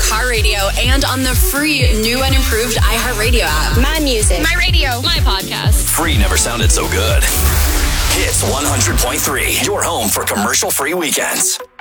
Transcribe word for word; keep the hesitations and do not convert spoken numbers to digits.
Car Radio and on the free new and improved iHeartRadio app. My music. My radio. My podcast. Free never sounded so good. Hits one hundred point three, your home for commercial-free weekends.